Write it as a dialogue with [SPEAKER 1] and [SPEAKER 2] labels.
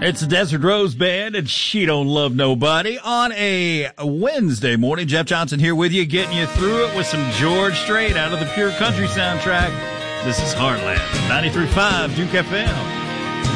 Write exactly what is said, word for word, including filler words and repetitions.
[SPEAKER 1] It's the Desert Rose Band, and She Don't Love Nobody on a Wednesday morning. Jeff Johnson here with you, getting you through it with some George Strait out of the Pure Country soundtrack. This is Heartland, ninety-three point five Duke F M.